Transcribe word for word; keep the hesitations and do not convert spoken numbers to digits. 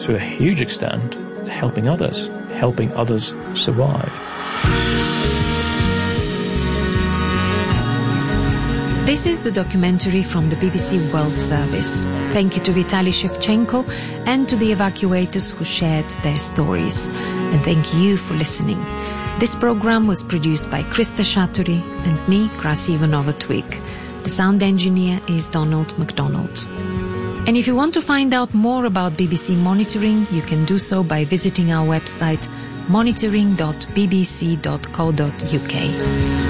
to a huge extent, helping others, helping others survive. This is the documentary from the B B C World Service. Thank you to Vitaly Shevchenko and to the evacuators who shared their stories. And thank you for listening. This program was produced by Krista Shaturi and me, Krasi Ivanova-Twig. The sound engineer is Donald McDonald. And if you want to find out more about B B C Monitoring, you can do so by visiting our website monitoring dot b b c dot co dot u k.